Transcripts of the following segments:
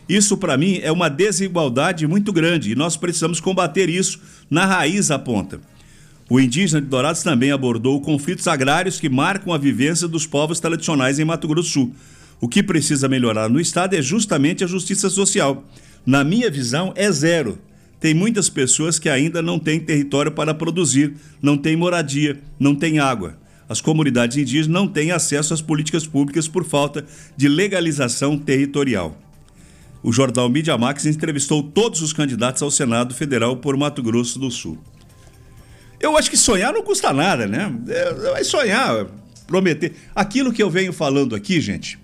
Isso, para mim, é uma desigualdade muito grande e nós precisamos combater isso na raiz, aponta. O indígena de Dourados também abordou conflitos agrários que marcam a vivência dos povos tradicionais em Mato Grosso do Sul. O que precisa melhorar no estado é justamente a justiça social. Na minha visão, é zero. Tem muitas pessoas que ainda não têm território para produzir, não têm moradia, não têm água. As comunidades indígenas não têm acesso às políticas públicas por falta de legalização territorial. O jornal Mídia Max entrevistou todos os candidatos ao Senado Federal por Mato Grosso do Sul. Eu acho que sonhar não custa nada, né? Vai sonhar, prometer. Aquilo que eu venho falando aqui, gente,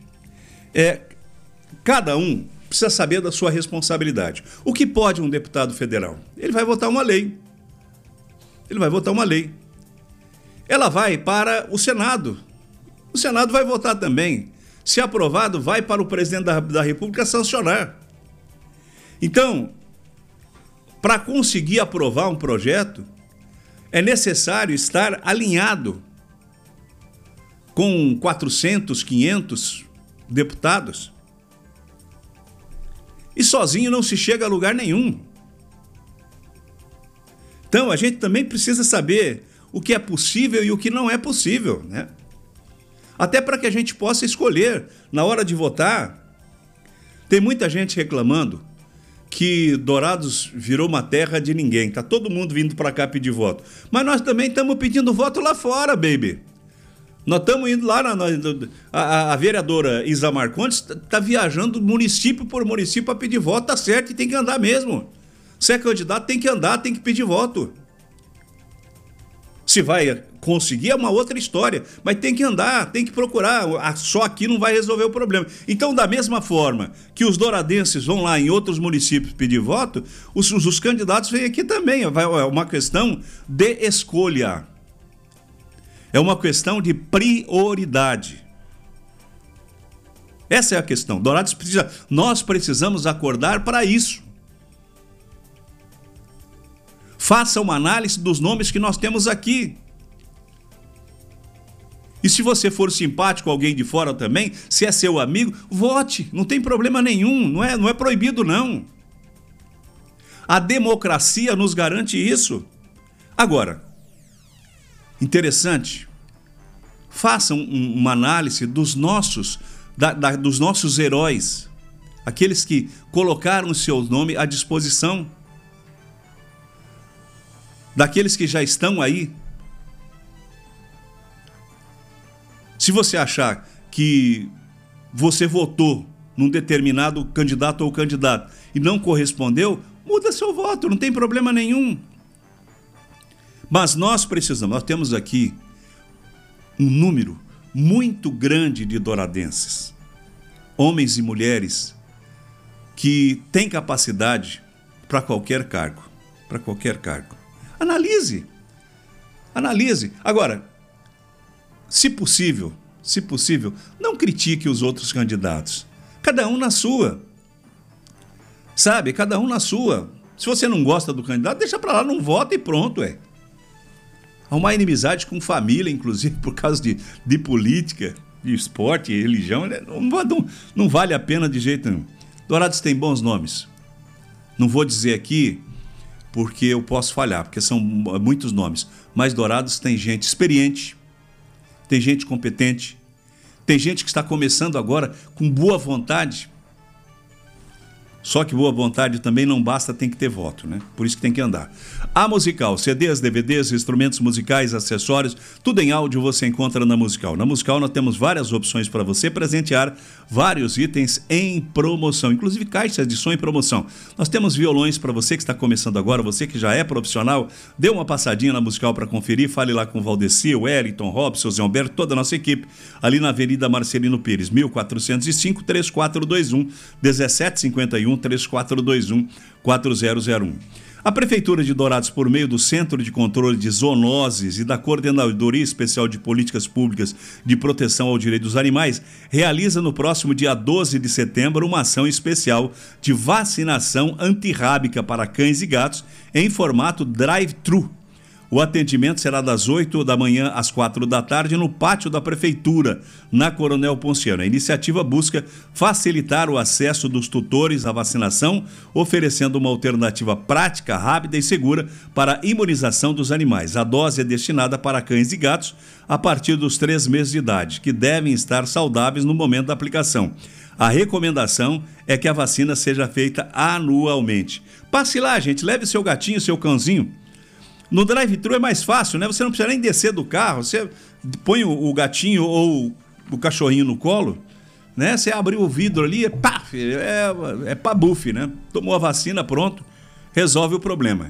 cada um precisa saber da sua responsabilidade. O que pode um deputado federal? Ele vai votar uma lei. Ele vai votar uma lei. Ela vai para o Senado. O Senado vai votar também. Se aprovado, vai para o presidente da República sancionar. Então, para conseguir aprovar um projeto, é necessário estar alinhado com 400, 500 deputados. E sozinho não se chega a lugar nenhum. Então, a gente também precisa saber o que é possível e o que não é possível, né? Até para que a gente possa escolher na hora de votar. Tem muita gente reclamando que Dourados virou uma terra de ninguém. Tá todo mundo vindo para cá pedir voto. Mas nós também estamos pedindo voto lá fora, baby. Nós estamos indo lá, a vereadora Isa Marcondes está viajando município por município para pedir voto. Tá certo, e tem que andar mesmo. Se é candidato, tem que andar, tem que pedir voto. Se vai conseguir é uma outra história, mas tem que andar, tem que procurar, só aqui não vai resolver o problema. Então, da mesma forma que os douradenses vão lá em outros municípios pedir voto, os candidatos vêm aqui também. É uma questão de escolha. É uma questão de prioridade. Essa é a questão. Dourados nós precisamos acordar para isso. Faça uma análise dos nomes que nós temos aqui. E se você for simpático a alguém de fora também, se é seu amigo, vote. Não tem problema nenhum, não é proibido não. A democracia nos garante isso. Agora, interessante, façam uma análise dos nossos heróis, aqueles que colocaram o seu nome à disposição, daqueles que já estão aí. Se você achar que você votou num determinado candidato ou candidata e não correspondeu, muda seu voto, não tem problema nenhum. Mas nós temos aqui um número muito grande de douradenses, homens e mulheres, que têm capacidade para qualquer cargo, Analise. Agora, se possível, não critique os outros candidatos. Cada um na sua. Sabe? Cada um na sua. Se você não gosta do candidato, deixa pra lá, não vota e pronto, Há uma inimizade com família, inclusive, por causa de política, de esporte, religião, né? Não vale a pena de jeito nenhum. Dourados tem bons nomes. Não vou dizer aqui porque eu posso falhar, porque são muitos nomes. Mas Dourados tem gente experiente, tem gente competente, tem gente que está começando agora com boa vontade. Só que boa vontade também não basta, tem que ter voto, né? Por isso que tem que andar. A Musical, CDs, DVDs, instrumentos musicais, acessórios, tudo em áudio você encontra na Musical. Na Musical nós temos várias opções para você presentear vários itens em promoção, inclusive caixas de som em promoção. Nós temos violões para você que está começando agora, você que já é profissional, dê uma passadinha na Musical para conferir, fale lá com o Valdeci, o Wellington, Robson, Zé Humberto, toda a nossa equipe, ali na Avenida Marcelino Pires, 1405, 3421 1751 3421 4001. A Prefeitura de Dourados, por meio do Centro de Controle de Zoonoses e da Coordenadoria Especial de Políticas Públicas de Proteção ao Direito dos Animais, realiza no próximo dia 12 de setembro uma ação especial de vacinação antirrábica para cães e gatos em formato drive-thru. O atendimento será das 8 da manhã às 4 da tarde no pátio da Prefeitura, na Coronel Ponciano. A iniciativa busca facilitar o acesso dos tutores à vacinação, oferecendo uma alternativa prática, rápida e segura para a imunização dos animais. A dose é destinada para cães e gatos a partir dos 3 meses de idade, que devem estar saudáveis no momento da aplicação. A recomendação é que a vacina seja feita anualmente. Passe lá, gente, leve seu gatinho, seu cãozinho. No drive-thru é mais fácil, né? Você não precisa nem descer do carro, você põe o gatinho ou o cachorrinho no colo, né? Você abre o vidro ali, é pabuf, né? Tomou a vacina, pronto, resolve o problema.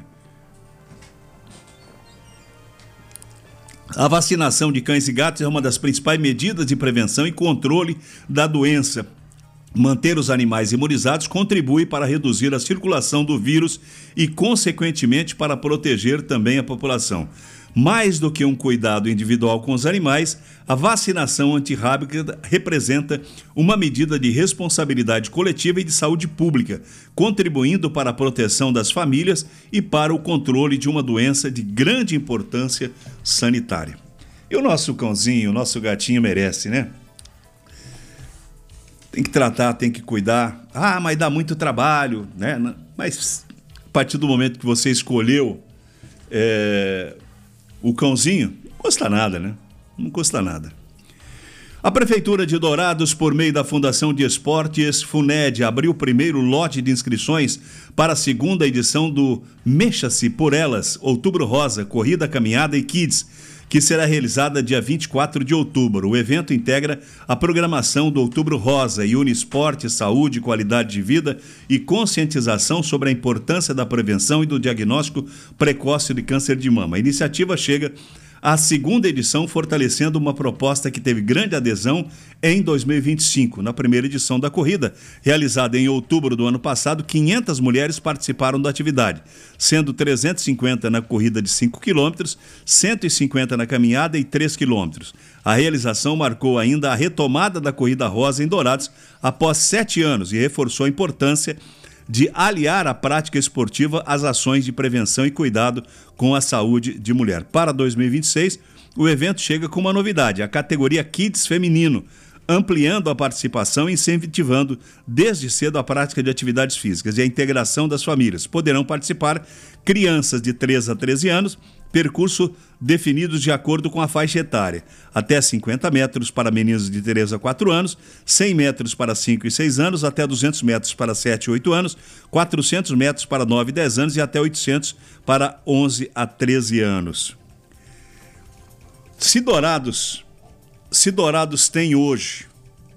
A vacinação de cães e gatos é uma das principais medidas de prevenção e controle da doença. Manter os animais imunizados contribui para reduzir a circulação do vírus e, consequentemente, para proteger também a população. Mais do que um cuidado individual com os animais, a vacinação antirrábica representa uma medida de responsabilidade coletiva e de saúde pública, contribuindo para a proteção das famílias e para o controle de uma doença de grande importância sanitária. E o nosso cãozinho, o nosso gatinho merece, né? Tem que tratar, tem que cuidar. Ah, mas dá muito trabalho, né? Mas a partir do momento que você escolheu o cãozinho, não custa nada, né? Não custa nada. A Prefeitura de Dourados, por meio da Fundação de Esportes FUNED, abriu o primeiro lote de inscrições para a segunda edição do Mexa-se por Elas, Outubro Rosa, Corrida, Caminhada e Kids, que será realizada dia 24 de outubro. O evento integra a programação do Outubro Rosa e une esporte, saúde, qualidade de vida e conscientização sobre a importância da prevenção e do diagnóstico precoce de câncer de mama. A iniciativa chega à segunda edição, fortalecendo uma proposta que teve grande adesão em 2025. Na primeira edição da corrida, realizada em outubro do ano passado, 500 mulheres participaram da atividade, sendo 350 na corrida de 5 quilômetros, 150 na caminhada e 3 quilômetros. A realização marcou ainda a retomada da Corrida Rosa em Dourados após 7 anos e reforçou a importância de aliar a prática esportiva às ações de prevenção e cuidado com a saúde de mulher. Para 2026, o evento chega com uma novidade, a categoria Kids feminino, ampliando a participação e incentivando desde cedo a prática de atividades físicas e a integração das famílias. Poderão participar crianças de 3 a 13 anos, percurso definidos de acordo com a faixa etária. Até 50 metros para meninos de 3 a 4 anos, 100 metros para 5 e 6 anos, até 200 metros para 7 e 8 anos, 400 metros para 9 e 10 anos e até 800 para 11 a 13 anos. Se Dourados tem hoje...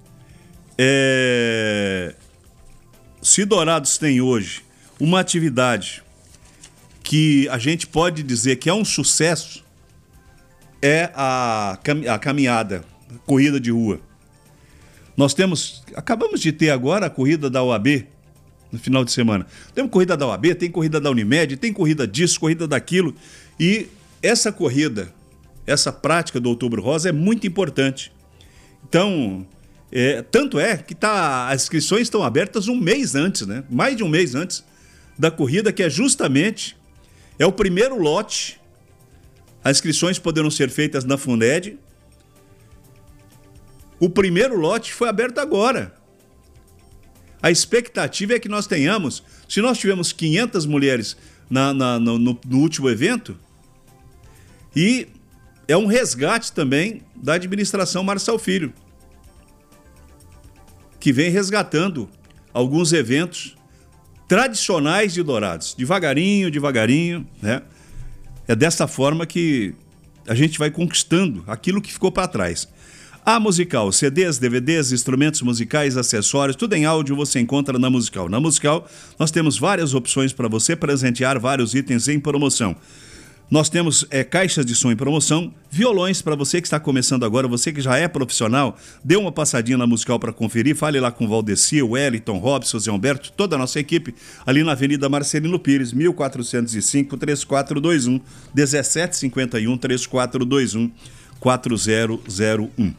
Se Dourados tem hoje uma atividade que a gente pode dizer que é um sucesso, é a caminhada, a corrida de rua. Acabamos de ter agora a corrida da OAB, no final de semana. Temos corrida da OAB, tem corrida da Unimed, tem corrida disso, corrida daquilo. E essa corrida, essa prática do Outubro Rosa é muito importante. Então, tanto é que as inscrições estão abertas um mês antes, né? Mais de um mês antes da corrida, que é justamente... É o primeiro lote. As inscrições poderão ser feitas na FUNED. O primeiro lote foi aberto agora. A expectativa é que nós tenhamos, se nós tivemos 500 mulheres no último evento, e é um resgate também da administração Marçal Filho, que vem resgatando alguns eventos tradicionais de Dourados, devagarinho, né? É dessa forma que a gente vai conquistando aquilo que ficou para trás. A Musical, CDs, DVDs, instrumentos musicais, acessórios, tudo em áudio você encontra na Musical. Na Musical, nós temos várias opções para você presentear vários itens em promoção. Nós temos caixas de som em promoção, violões para você que está começando agora, você que já é profissional, dê uma passadinha na Musical para conferir, fale lá com o Valdeci, o Wellington, Robson, Zé Humberto, toda a nossa equipe, ali na Avenida Marcelino Pires, 1405-3421, 1751-3421-4001.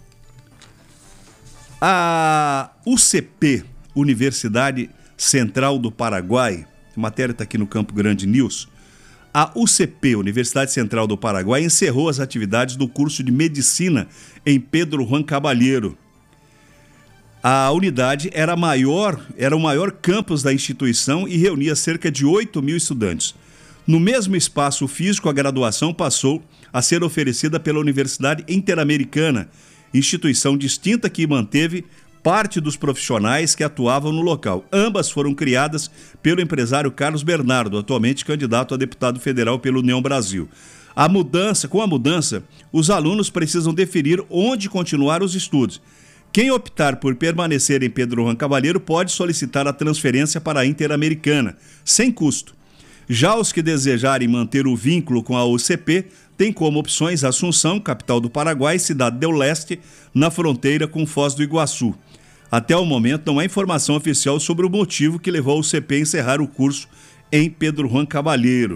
A UCP, Universidade Central do Paraguai, a matéria está aqui no Campo Grande News, A UCP, Universidade Central do Paraguai, encerrou as atividades do curso de Medicina em Pedro Juan Caballero. A unidade era o maior campus da instituição e reunia cerca de 8.000 estudantes. No mesmo espaço físico, a graduação passou a ser oferecida pela Universidade Interamericana, instituição distinta que manteve parte dos profissionais que atuavam no local. Ambas foram criadas pelo empresário Carlos Bernardo, atualmente candidato a deputado federal pela União Brasil. Com a mudança, os alunos precisam definir onde continuar os estudos. Quem optar por permanecer em Pedro Juan Caballero pode solicitar a transferência para a Interamericana, sem custo. Já os que desejarem manter o vínculo com a UCP têm como opções Assunção, capital do Paraguai, e Cidade del Leste, na fronteira com Foz do Iguaçu. Até o momento não há informação oficial sobre o motivo que levou a UCP a encerrar o curso em Pedro Juan Caballero.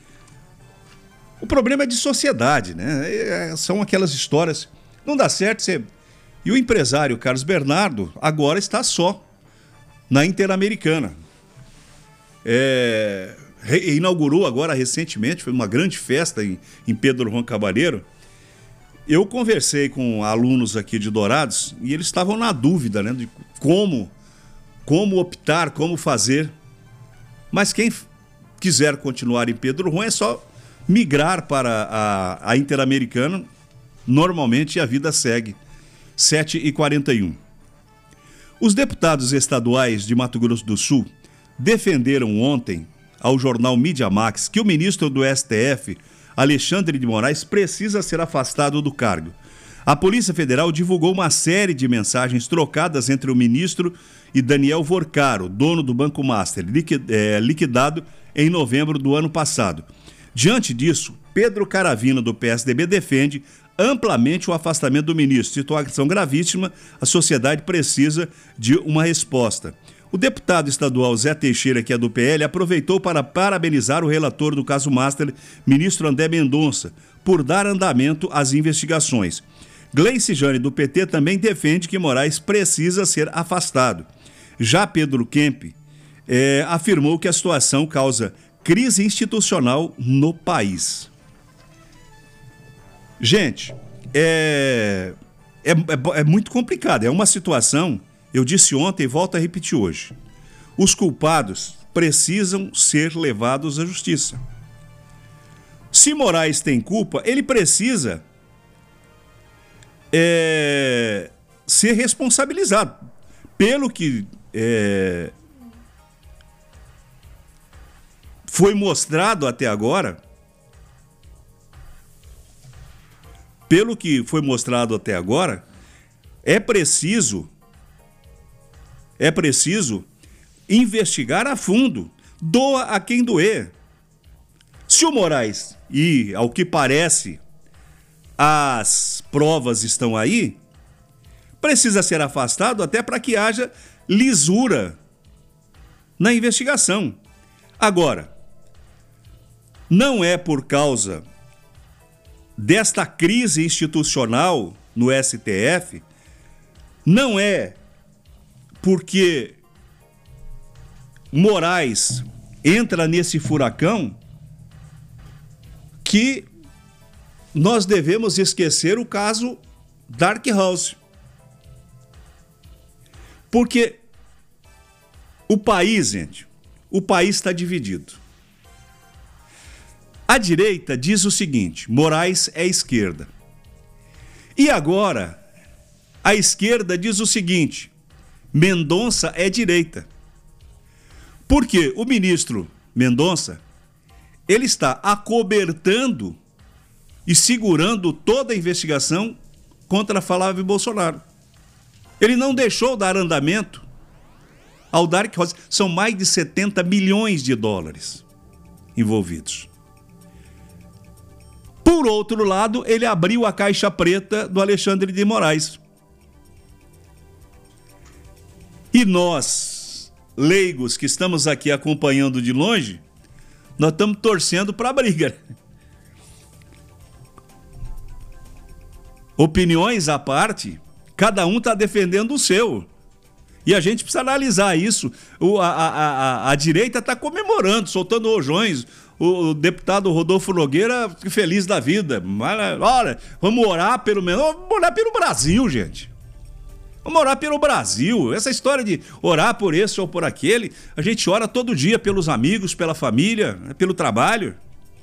O problema é de sociedade, né? São aquelas histórias, não dá certo você... E o empresário Carlos Bernardo agora está só na Interamericana. Inaugurou agora recentemente, foi uma grande festa em Pedro Juan Caballero. Eu conversei com alunos aqui de Dourados e eles estavam na dúvida, né, de como optar, como fazer. Mas quem quiser continuar em Pedro Juan é só migrar para a Interamericana, normalmente a vida segue. 7h41. Os deputados estaduais de Mato Grosso do Sul defenderam ontem ao jornal Mídia Max que o ministro do STF, Alexandre de Moraes, precisa ser afastado do cargo. A Polícia Federal divulgou uma série de mensagens trocadas entre o ministro e Daniel Vorcaro, dono do Banco Master, liquidado em novembro do ano passado. Diante disso, Pedro Caravina, do PSDB, defende amplamente o afastamento do ministro. Situação gravíssima, a sociedade precisa de uma resposta. O deputado estadual Zé Teixeira, que é do PL, aproveitou para parabenizar o relator do caso Master, ministro André Mendonça, por dar andamento às investigações. Gleice Jane, do PT, também defende que Moraes precisa ser afastado. Já Pedro Kemp afirmou que a situação causa crise institucional no país. Gente, é muito complicado, é uma situação, eu disse ontem e volto a repetir hoje. Os culpados precisam ser levados à justiça. Se Moraes tem culpa, ele precisa ser responsabilizado. Pelo que foi mostrado até agora, é preciso investigar a fundo. Doa a quem doer. Se o Moraes, e ao que parece, as provas estão aí, precisa ser afastado até para que haja lisura na investigação. Agora, não é por causa desta crise institucional no STF, não é porque Moraes entra nesse furacão que nós devemos esquecer o caso Dark House. Porque o país, gente, o país está dividido. A direita diz o seguinte: Moraes é esquerda. E agora, a esquerda diz o seguinte: Mendonça é direita. Porque o ministro Mendonça, ele está acobertando e segurando toda a investigação contra Flávio Bolsonaro. Ele não deixou dar andamento ao Dark House. São mais de 70 milhões de dólares envolvidos. Por outro lado, ele abriu a caixa preta do Alexandre de Moraes. E nós, leigos que estamos aqui acompanhando de longe, nós estamos torcendo para a briga. Opiniões à parte, cada um está defendendo o seu. E a gente precisa analisar isso. A direita está comemorando, soltando rojões. o deputado Rodolfo Nogueira feliz da vida. Olha, vamos orar pelo Brasil, gente. Vamos orar pelo Brasil. Essa história de orar por esse ou por aquele, a gente ora todo dia pelos amigos, pela família, pelo trabalho.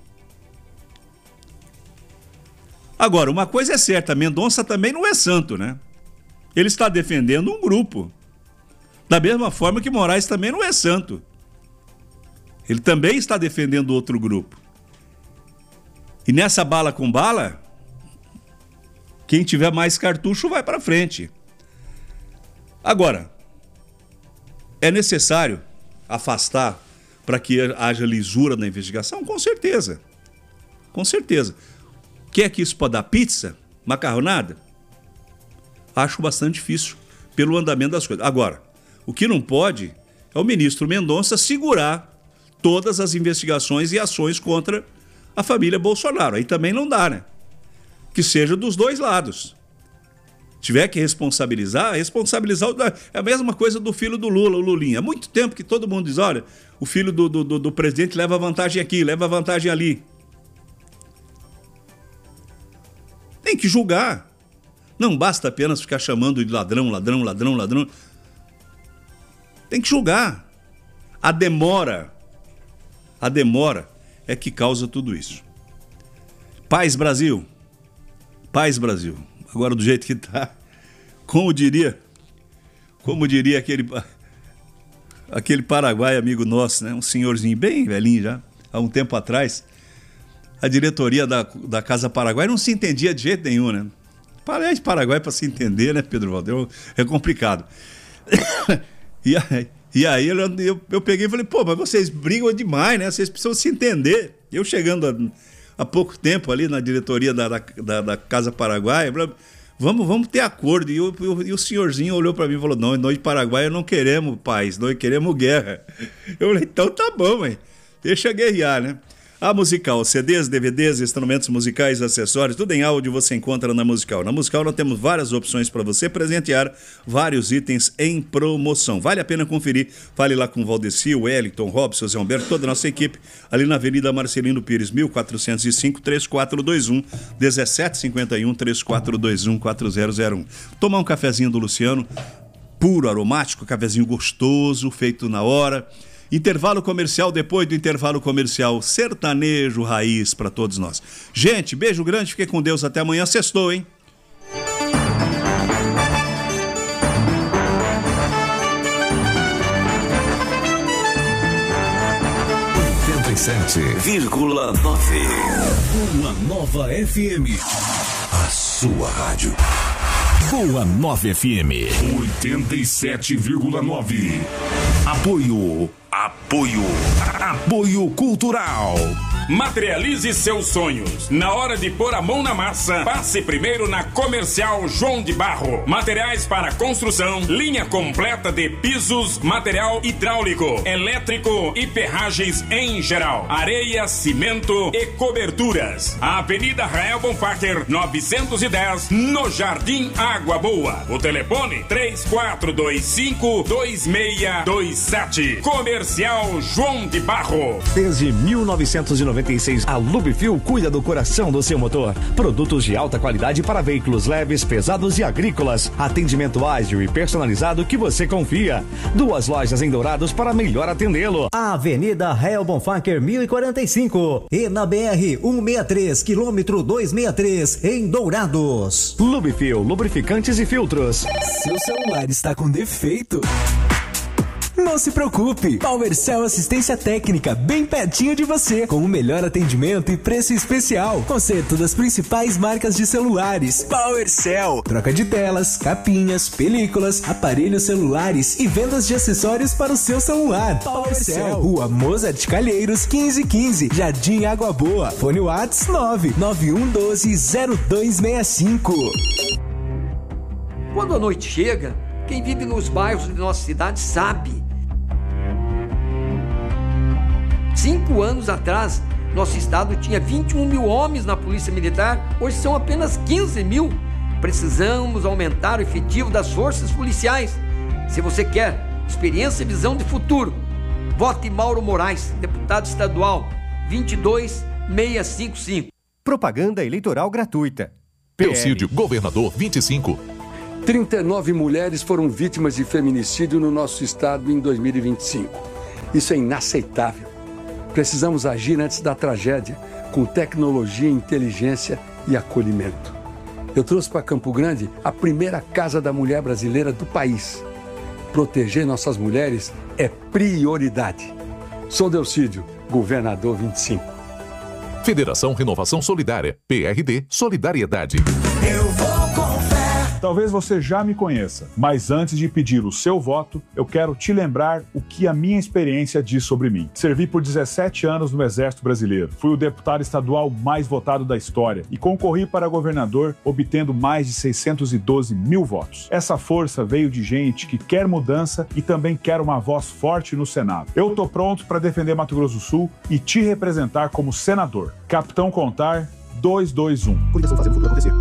Agora, uma coisa é certa, Mendonça também não é santo, né? Ele está defendendo um grupo. Da mesma forma que Moraes também não é santo. Ele também está defendendo outro grupo. E nessa bala com bala, quem tiver mais cartucho vai para frente. Agora, é necessário afastar para que haja lisura na investigação? Com certeza. Com certeza. Quer que isso pode dar pizza? Macarronada? Acho bastante difícil pelo andamento das coisas. Agora, o que não pode é o ministro Mendonça segurar todas as investigações e ações contra a família Bolsonaro. Aí também não dá, né? Que seja dos dois lados. Tiver que responsabilizar. É a mesma coisa do filho do Lula, o Lulinha. Há muito tempo que todo mundo diz, olha, o filho do presidente leva vantagem aqui, leva vantagem ali. Tem que julgar. Não basta apenas ficar chamando de ladrão, ladrão, ladrão, ladrão. Tem que julgar. A demora é que causa tudo isso. Paz, Brasil. Paz, Brasil. Agora, do jeito que está, como diria aquele paraguaio amigo nosso, né? Um senhorzinho bem velhinho já, há um tempo atrás, a diretoria da Casa Paraguai não se entendia de jeito nenhum, né? Parece Paraguai para se entender, né, Pedro Valdeir? É complicado. E aí eu peguei e falei, pô, mas vocês brigam demais, né? Vocês precisam se entender. Eu chegando há pouco tempo ali na diretoria da Casa Paraguai, vamos ter acordo. E o senhorzinho olhou para mim e falou, não, nós de Paraguai não queremos paz, nós queremos guerra. Eu falei, então tá bom, mãe, deixa guerrear, né? A Musical, CDs, DVDs, instrumentos musicais, acessórios, tudo em áudio você encontra na Musical. Na Musical nós temos várias opções para você presentear, vários itens em promoção. Vale a pena conferir. Fale lá com o Valdeci, o Wellington, Robson, Zé Humberto, toda a nossa equipe, ali na Avenida Marcelino Pires, 1405, 3421, 1751, 3421, 4001. Tomar um cafezinho do Luciano, puro, aromático, cafezinho gostoso, feito na hora. Intervalo comercial, depois do intervalo comercial, sertanejo raiz para todos nós. Gente, beijo grande, fiquem com Deus, até amanhã, sextou, hein? Boa Nova FM. A sua rádio. Boa Nova FM. 87,9. Apoio Cultural. Materialize seus sonhos. Na hora de pôr a mão na massa, passe primeiro na Comercial João de Barro. Materiais para construção, linha completa de pisos, material hidráulico, elétrico e ferragens em geral. Areia, cimento e coberturas. Avenida Rael Bonfacher, 910, no Jardim Água Boa. O telefone 3425-2627. Comercial João de Barro. Desde 1996, a Lubifil cuida do coração do seu motor. Produtos de alta qualidade para veículos leves, pesados e agrícolas. Atendimento ágil e personalizado que você confia. 2 lojas em Dourados para melhor atendê-lo. A Avenida Rael Bonfacher 1045 e na BR 163, quilômetro 263, em Dourados. Lubifil, lubrificantes e filtros. Seu celular está com defeito? Não se preocupe, PowerCell Assistência Técnica, bem pertinho de você, com o melhor atendimento e preço especial. Conserto das principais marcas de celulares. PowerCell, troca de telas, capinhas, películas, aparelhos celulares e vendas de acessórios para o seu celular. PowerCell, Rua Mozart Calheiros, 1515, Jardim Água Boa. Fone Whats 991120265. Quando a noite chega, quem vive nos bairros de nossa cidade sabe. 5 anos atrás, nosso estado tinha 21 mil homens na Polícia Militar, hoje são apenas 15 mil. Precisamos aumentar o efetivo das forças policiais. Se você quer experiência e visão de futuro, vote Mauro Moraes, deputado estadual. 22655. Propaganda eleitoral gratuita. Teocídio, governador 25. 39 mulheres foram vítimas de feminicídio no nosso estado em 2025. Isso é inaceitável. Precisamos agir antes da tragédia, com tecnologia, inteligência e acolhimento. Eu trouxe para Campo Grande a primeira Casa da Mulher brasileira do país. Proteger nossas mulheres é prioridade. Sou Delcídio, governador 25. Federação Renovação Solidária, PRD Solidariedade. Eu vou com fé. Talvez você já me conheça, mas antes de pedir o seu voto, eu quero te lembrar o que a minha experiência diz sobre mim. Servi por 17 anos no Exército Brasileiro. Fui o deputado estadual mais votado da história e concorri para governador, obtendo mais de 612 mil votos. Essa força veio de gente que quer mudança e também quer uma voz forte no Senado. Eu tô pronto para defender Mato Grosso do Sul e te representar como senador. Capitão Contar 221. Coligação fazendo o futuro acontecer.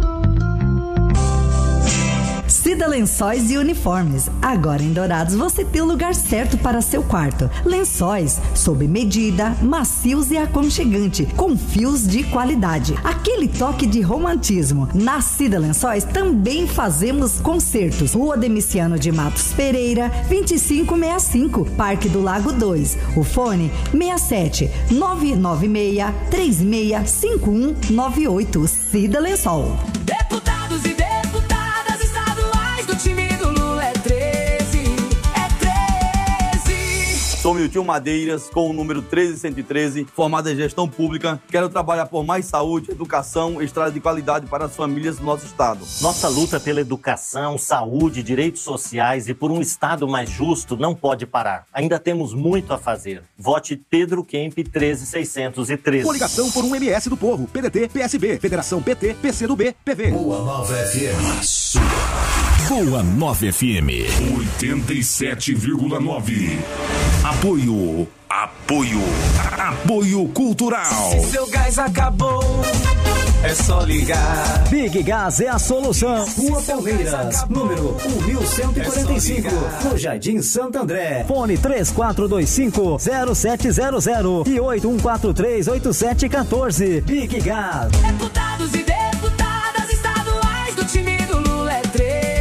Cida Lençóis e Uniformes. Agora em Dourados você tem o lugar certo para seu quarto. Lençóis sob medida, macios e aconchegante, com fios de qualidade. Aquele toque de romantismo. Na Cida Lençóis também fazemos concertos. Rua Demiciano de Matos Pereira, 2565, Parque do Lago 2. O fone 67 996 365198. Cida Lençol. Deputados e deputadas estaduais do time do Lula é 13. Sou Milton Madeiras, com o número 13113, formado em gestão pública. Quero trabalhar por mais saúde, educação e estrada de qualidade para as famílias do nosso estado. Nossa luta pela educação, saúde, direitos sociais e por um estado mais justo não pode parar. Ainda temos muito a fazer. Vote Pedro Kemp 13613. Coligação por um MS do Povo, PDT, PSB, Federação PT, PCdoB, PV. Boa Nova FM, a sua. Boa Nova FM 87,9. Apoio cultural. Se seu gás acabou, é só ligar. Big Gás é a solução. Rua Palmeiras, número 1145, no Jardim Santo André. Fone 3425-0700 e 8143-8714. Big Gás. Deputados e deputadas estaduais do time do Lula é 13.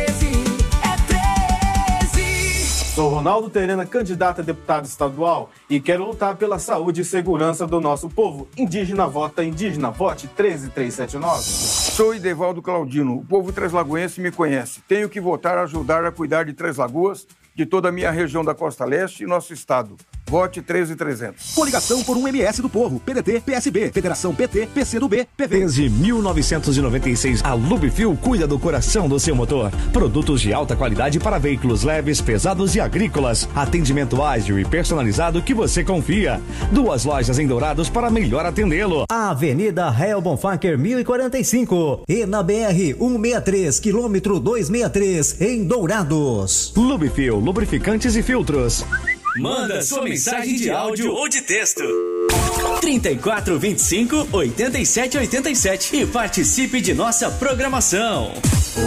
Sou Ronaldo Terena, candidato a deputado estadual e quero lutar pela saúde e segurança do nosso povo. Indígena vota indígena, vote 13379. Sou Idevaldo Claudino, o povo treslagoense me conhece. Tenho que votar, ajudar a cuidar de Três Lagoas, de toda a minha região da Costa Leste e nosso estado. Vote 13300. Coligação por um MS do Povo, PDT, PSB, Federação PT, PCdoB, PV. Desde 1996, a Lubifil cuida do coração do seu motor. Produtos de alta qualidade para veículos leves, pesados e agrícolas. Atendimento ágil e personalizado que você confia. 2 lojas em Dourados para melhor atendê-lo. Avenida Rael Bonfacker 1045 e na BR 163, quilômetro 263, em Dourados. Lubifil, lubrificantes e filtros. Manda sua mensagem de áudio ou de texto. 3425-8787 e participe de nossa programação.